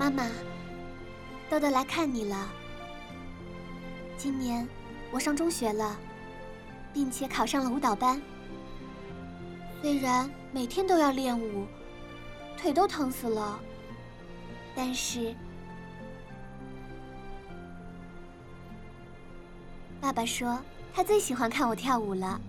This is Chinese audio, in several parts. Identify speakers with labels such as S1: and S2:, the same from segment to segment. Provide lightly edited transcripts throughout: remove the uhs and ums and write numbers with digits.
S1: 妈妈，豆豆来看你了。今年我上中学了，并且考上了舞蹈班。虽然每天都要练舞，腿都疼死了，但是爸爸说他最喜欢看我跳舞了。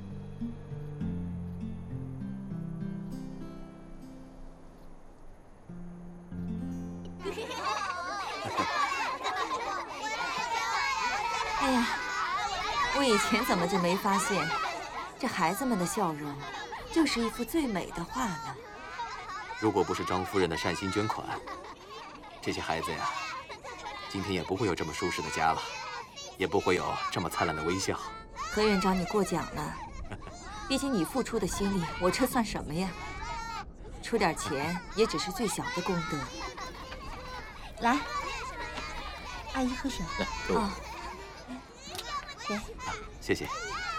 S2: 哎呀，我以前怎么就没发现，这孩子们的笑容就是一幅最美的画呢？
S3: 如果不是张夫人的善心捐款，这些孩子呀，今天也不会有这么舒适的家了，也不会有这么灿烂的微笑。
S2: 何院长，你过奖了，毕竟你付出的心力，我这算什么呀？出点钱也只是最小的功德。
S4: 来，阿姨喝水。
S3: 来，给我。
S2: 哦，
S4: 给。
S3: 谢谢。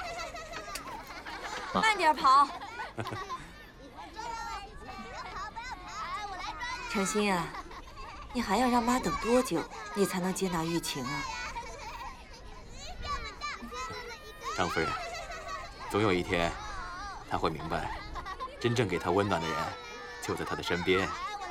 S2: 慢点跑。程心啊，你还要让妈等多久，你才能接纳玉琴啊？
S3: 张夫人，总有一天，她会明白，真正给她温暖的人，就在她的身边。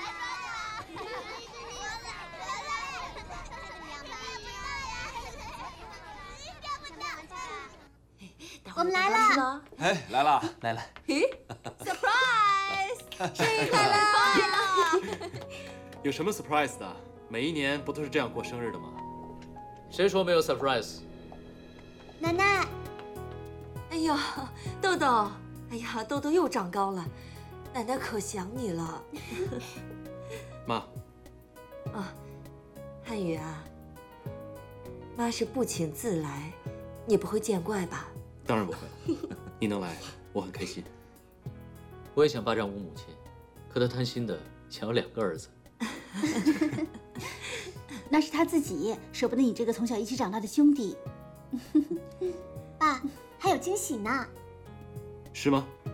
S1: 我们来了！
S5: 哎，来了，来了！
S2: 咦 ，surprise！ 生日快乐！
S5: 有什么 surprise 的？每一年不都是这样过生日的吗？
S6: 谁说没有 surprise？
S1: 奶奶，
S2: 哎呀，豆豆，哎呀，豆豆又长高了，奶奶可想你了。
S5: 妈，
S2: 啊，汉语啊，妈是不请自来，你不会见怪吧？
S5: 当然不会。你能来，我很开心。
S6: 我也想霸占我母亲，可她贪心的想要2个儿子。
S4: 那是他自己舍不得你这个从小一起长大的兄弟。
S1: 爸，还有惊喜呢！
S5: 是吗？